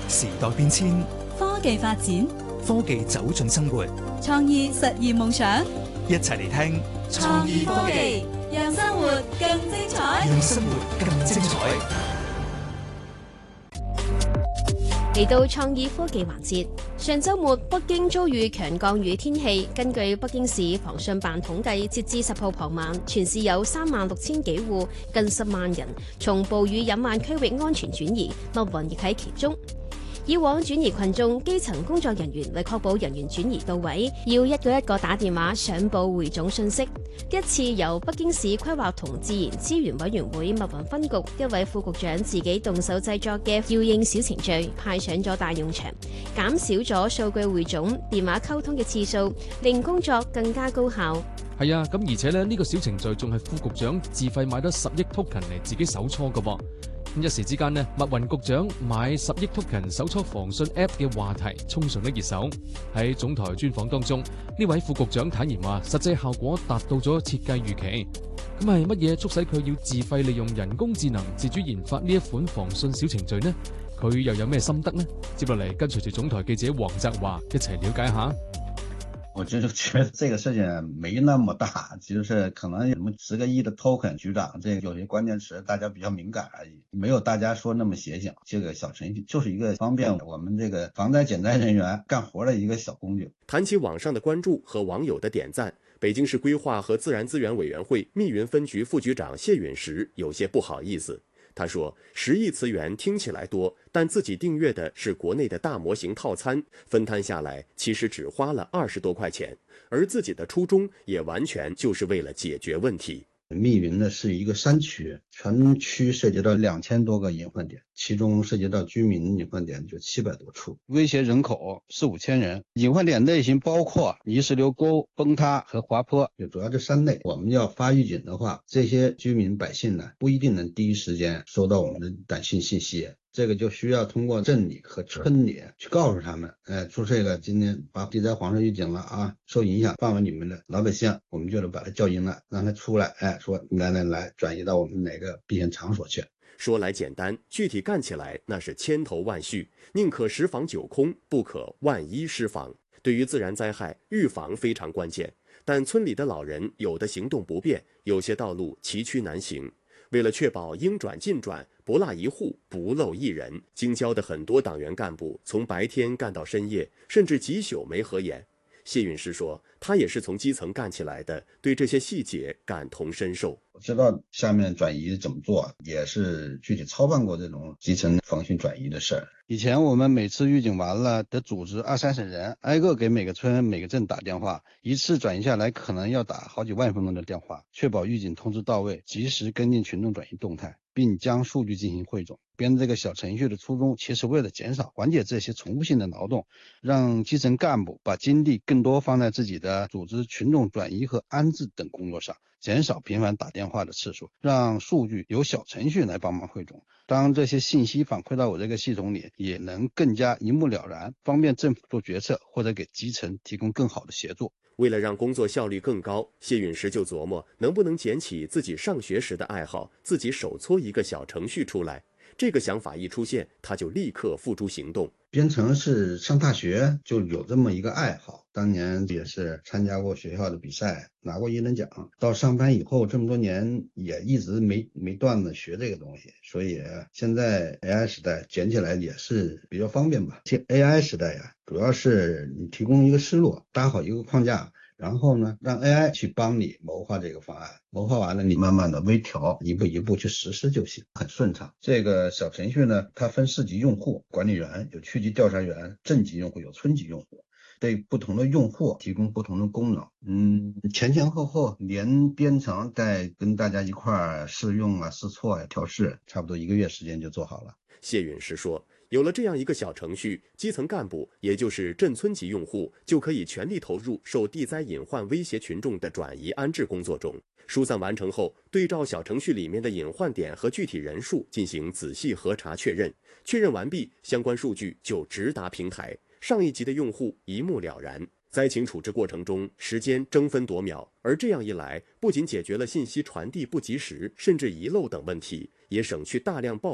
時代變遷， 科技發展， 科技走進生活， 創意實現夢想。 一齊嚟聽創意科技，讓生活更精彩。 讓生活更精彩。 嚟到創意科技環節，上週末北京遭遇強降雨天氣。根據北京市防汛辦統計，截至10號傍晚，全市有36000幾戶，近10萬人從暴雨隱患區域安全轉移，密雲亦喺其中。以往轉移群眾，基層工作人員為確保人員轉移到位，要一個一個打電話上報匯總信息。一次由北京市規劃同自然資源委員會密雲分局一位副局長自己動手製作嘅調應小程序派上咗大用場，減少咗數據匯總、電話溝通嘅次數，令工作更加高效。 係啊，咁而且呢個小程序仲係副局長自費買咗10億 token 嚟自己手搓嘅噃。一時之間呢，密雲局長買10億 token 手搓防汛 app 嘅話題衝上咗熱搜。喺總台專訪當中，呢位副局長坦言話，實際效果達到咗設計預期。咁係乜嘢促使佢要自費利用人工智能自主研發呢一款防汛小程序呢？佢又有咩心得呢？接落嚟跟隨住總台記者黃澤華一齊了解下。 我就是覺得這個事情沒那麼大，就是可能什麼10個億的 token 局長，這有些關鍵詞大家比較敏感而已，沒有大家說那麼邪性。這個小程序就是一個方便我們這個防災減災人員幹活的一個小工具。 談起網上的關注和網友的點讚，北京市規劃和自然資源委員會密雲分局副局長謝允時有些不好意思。他說10億詞元聽起來多，但自己訂閱的是國內的大模型套餐，分攤下來其實只花了20多塊錢，而自己的初衷也完全就是為了解決問題。 密雲呢是一個山區，全區涉及到2000多個隱患點，其中涉及到居民隱患點就700多處，威脅人口4、5千人。隱患點類型包括泥石流溝、崩塌和滑坡，就主要這3類。我們要發預警的話，這些居民百姓呢不一定能第一時間收到我們的短信信息。這個就需要通過鎮裡和村裡去告訴他們，出這個今天把地災黃色預警了啊，受影響範圍裡面的老百姓，我們就能把他叫進來，讓他出來，說來轉移到我們哪個避險場所去。 說來簡單，具體幹起來那是千頭萬緒，寧可10防9空，不可萬一失防。對於自然災害，預防非常關鍵，但村裡的老人有的行動不便，有些道路崎嶇難行。為了確保應轉盡轉，不落一戶，不漏一人，京郊的很多黨員幹部從白天幹到深夜，甚至幾宿沒合眼。謝允時說，他也是從基層幹起來的，對這些細節感同身受。 我知道下面轉移怎麼做，也是具體操辦過這種基層防汛轉移的事兒。以前我們每次預警完了，得組織20-30人，挨個給每個村每個鎮打電話，一次轉移下來可能要打好幾萬分鐘的電話，確保預警通知到位，及時跟進群眾轉移動態，並將數據進行匯總。編這個小程序的初衷，其實為了減少緩解這些重複性的勞動，讓基層幹部把精力更多放在自己的組織群眾轉移和安置等工作上，減少頻繁打電話的次數，讓數據由小程序來幫忙匯總。當這些信息反饋到我這個系統裡，也能更加一目了然，方便政府做決策或者給基層提供更好的協助。 為了讓工作效率更高，謝允時就琢磨能不能撿起自己上學時的愛好，自己手搓一個小程序出來。這個想法一出現，他就立刻付諸行動。 編程是上大學就有這麼一個愛好，當年也是參加過學校的比賽，拿過1等獎。到上班以後這麼多年，也一直沒斷的學這個東西，所以現在 AI 時代撿起來也是比較方便吧。這 AI 時代呀，主要是你提供一個思路，搭好一個框架，然後呢，讓 AI 去幫你謀劃這個方案，謀劃完了，你慢慢的微調，一步一步去實施就行，很順暢。這個小程序呢，它分4級用戶，管理員有區級調查員，鎮級用戶有村級用戶，對不同的用戶提供不同的功能。前後連編程，再跟大家一塊試用啊、試錯啊、調試，差不多1個月時間就做好了。 謝允時說，有了這樣一個小程序，基層幹部也就是鎮村級用戶就可以全力投入受地災隱患威脅群眾的轉移安置工作中。疏散完成後，對照小程序裡面的隱患點和具體人數進行仔細核查確認，確認完畢，相關數據就直達平台，上一級的用戶一目了然。災情處置過程中，時間爭分奪秒，而這樣一來，不僅解決了信息傳遞不及時甚至遺漏等問題，也省去大量報